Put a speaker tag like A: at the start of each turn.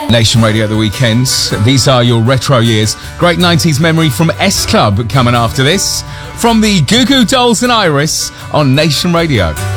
A: Nation Radio at the weekends. These are your retro years. Great 90s memory from S Club coming after this. From the Goo Goo Dolls and Iris on Nation Radio.